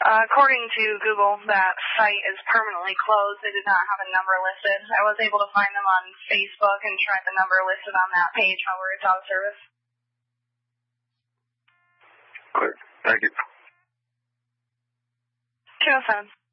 According to Google, that site is permanently closed. They did not have a number listed. I was able to find them on Facebook and tried the number listed on that page while we were out of service. Clear. Thank you. 207.